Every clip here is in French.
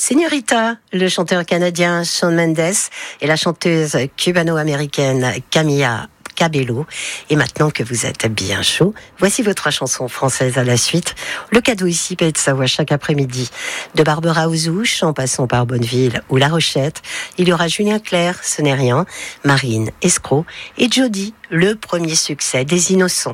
Señorita, le chanteur canadien Shawn Mendes et la chanteuse cubano-américaine Camila Cabello. Et maintenant que vous êtes bien chaud, voici vos 3 chansons françaises à la suite. Le cadeau ici, Pays de Savoie, chaque après-midi. De Barbara Ouzouche, en passant par Bonneville ou La Rochette, il y aura Julien Clerc, Ce n'est rien, Marine, Escroc, et Jody, le premier succès des Innocents.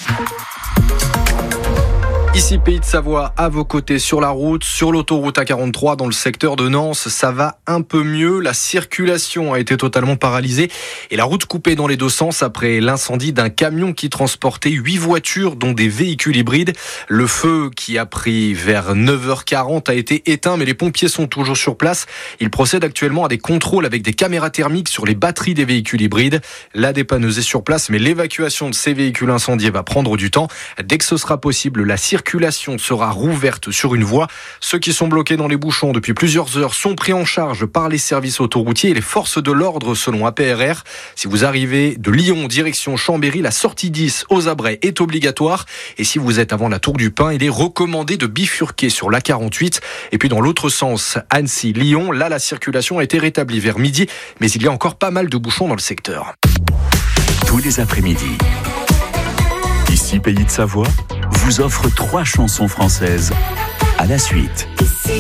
Ici Pays de Savoie, à vos côtés sur la route, sur l'autoroute A43 dans le secteur de Nance, ça va un peu mieux. La circulation a été totalement paralysée et la route coupée dans les 2 sens après l'incendie d'un camion qui transportait 8 voitures dont des véhicules hybrides. Le feu qui a pris vers 9h40 a été éteint mais les pompiers sont toujours sur place. Ils procèdent actuellement à des contrôles avec des caméras thermiques sur les batteries des véhicules hybrides. La dépanneuse est sur place mais l'évacuation de ces véhicules incendiés va prendre du temps. Dès que ce sera possible, la circulation sera rouverte sur une voie. Ceux qui sont bloqués dans les bouchons depuis plusieurs heures sont pris en charge par les services autoroutiers et les forces de l'ordre selon APRR. Si vous arrivez de Lyon direction Chambéry, la sortie 10 aux Abrets est obligatoire. Et si vous êtes avant la Tour du Pin, il est recommandé de bifurquer sur l'A48. Et puis dans l'autre sens, Annecy-Lyon, là la circulation a été rétablie vers midi, mais il y a encore pas mal de bouchons dans le secteur. Tous les après-midi, ici Pays de Savoie vous offre 3 chansons françaises à la suite. Ici